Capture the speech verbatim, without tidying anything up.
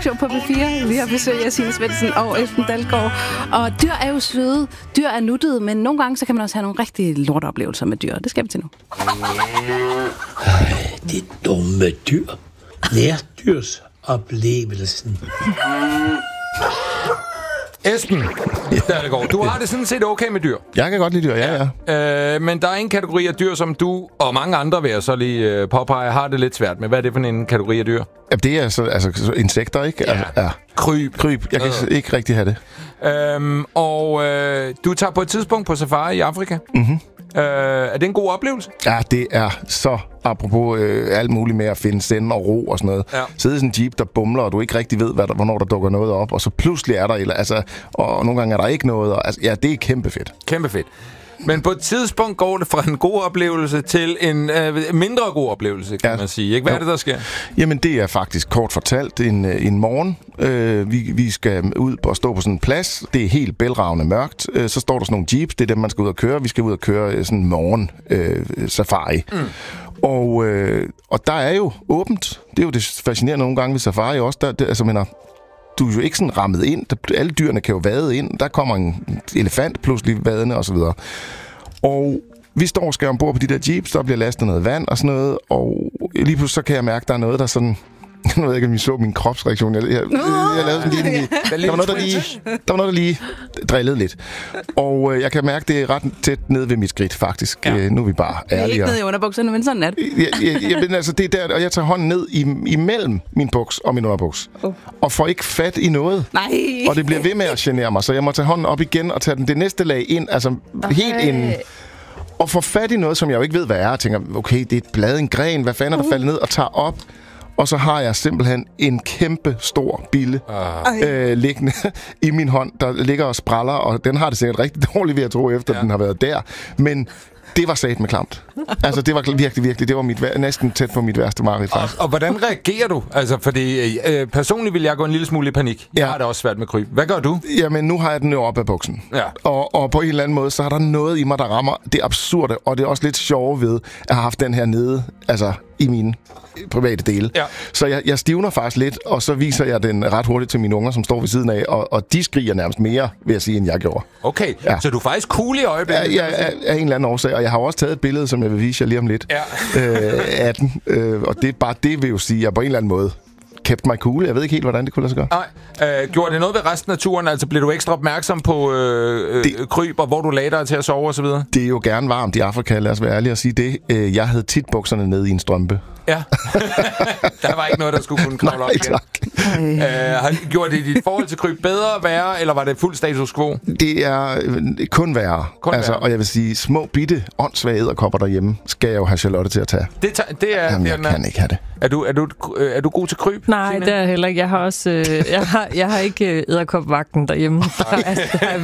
Talkshow på P fire. Vi har besøg af Signe Svendsen og Esben Dalgaard. Og dyr er jo søde. Dyr er nuttede, men nogle gange så kan man også have nogle rigtig lorteoplevelser med dyr. Det skal vi til nu. Ej, det dumme dyr. Nærdyrsoplevelsen. Esben Dalgaard, du har det sådan set okay med dyr. Jeg kan godt lide dyr, ja, ja. Øh, men der er en kategori af dyr, som du og mange andre, vil jeg så lige øh, påpege, har det lidt svært med. Hvad er det for en kategori af dyr? Ja, det er så, altså insekter, ikke? Ja. Altså, ja. Kryb. Kryb. Jeg kan øh. ikke rigtig have det. Øhm, og øh, du tager på et tidspunkt på safari i Afrika. Mhm. Øh, er det en god oplevelse? Ja, det er så apropos øh, alt muligt med at finde send og ro og sådan noget. Ja. Sidde i sådan en jeep, der bumler, og du ikke rigtig ved, hvad der, hvornår der dukker noget op, og så pludselig er der, eller, altså, og nogle gange er der ikke noget. Og, altså, ja, det er kæmpe fedt. Kæmpe fedt. Men på et tidspunkt går det fra en god oplevelse til en øh, mindre god oplevelse, kan ja. man sige. Ikke? Hvad jo. er det, der sker? Jamen, det er faktisk kort fortalt en, en morgen. Øh, vi, vi skal ud og stå på sådan en plads. Det er helt bælragende mørkt. Øh, så står der sådan nogle jeeps. Det er dem, man skal ud og køre. Vi skal ud og køre sådan en morgen øh, safari. Mm. Og, øh, og der er jo åbent. Det er jo det fascinerende nogle gange ved safari også. Der, det, altså, mener, du er jo ikke sådan rammet ind. Alle dyrene kan jo vade ind. Der kommer en elefant pludselig vadende og så videre. Og vi står og skal ombord på de der jeeps. Der bliver lastet noget vand og sådan noget. Og lige pludselig så kan jeg mærke, at der er noget, der sådan... Jeg ved ikke, om I så min kropsreaktion. Jeg, jeg, jeg, jeg lavede sådan lige... Der var noget, der lige, der var noget, der lige drillede lidt. Og øh, jeg kan mærke, det er ret tæt ned ved mit skridt, faktisk. Ja. Øh, nu er vi bare ærlige. Det er ikke ned i underbukserne, men sådan er det. Jeg, jeg, jeg, jeg, altså, det er der, og jeg tager hånden ned i, imellem min buks og min underbuks. Oh. Og får ikke fat i noget. Nej. Og det bliver ved med at genere mig, så jeg må tage hånden op igen og tage den det næste lag ind, altså okay. helt ind. Og få fat i noget, som jeg jo ikke ved, hvad er. Og tænker, okay, det er et blad, en gren, hvad fanden er der faldet ned? Og tager op. Og så har jeg simpelthen en kæmpe stor bille uh. øh, liggende i min hånd, der ligger og spræller, og den har det sikkert rigtig dårligt ved at tro, efter ja. den har været der. Men det var sat med klamt. Altså, det var virkelig, virkelig, det var mit, næsten tæt på mit værste mareridt, faktisk. Og, og hvordan reagerer du? Altså, fordi øh, personligt vil jeg gå en lille smule i panik. Jeg ja. har det også svært med kryb. Hvad gør du? Jamen, nu har jeg den jo op af buksen. Ja. Og, og på en eller anden måde, så er der noget i mig, der rammer det absurde, og det er også lidt sjove ved, at have haft den her nede, altså i mine private dele. Ja. Så jeg, jeg stivner faktisk lidt, og så viser jeg den ret hurtigt til mine unger, som står ved siden af, og, og de skriger nærmest mere, vil jeg sige, end jeg gjorde. Okay, ja. Så du er faktisk cool i øjeblikket? Ja, ja, af, af en eller anden årsag, og jeg har også taget et billede, som jeg vil vise jer lige om lidt, ja. øh, af den, øh, og det er bare det, vil jo sige, at jeg på en eller anden måde kept mig cool. Jeg ved ikke helt, hvordan det kunne lade sig gøre. Nej. Øh, gjorde det noget ved resten af turen? Altså, blev du ekstra opmærksom på øh, det, kryb, og hvor du lagde dig til at sove og så videre? Det er jo gerne varmt i Afrika, lad os være ærlige og sige det. Øh, jeg havde tit bukserne nede i en strømpe. Ja. Der var ikke noget, der skulle kunne kravle op igen. Øh, har gjort det dit forhold til kryb bedre, værre, eller var det fuld status quo? Det er øh, kun værre. Kun altså, værre. Og jeg vil sige, små, bitte, åndssvage edderkopper derhjemme, skal jeg jo have Charlotte til at tage. Det, ta- det er... Jamen, jeg den er, kan ikke have det. Er du, er, du, er du god til kryb? Nej, Signe? Det er heller ikke. Jeg har også... Øh, jeg, har, jeg har ikke edderkopvagten derhjemme. Der er, der er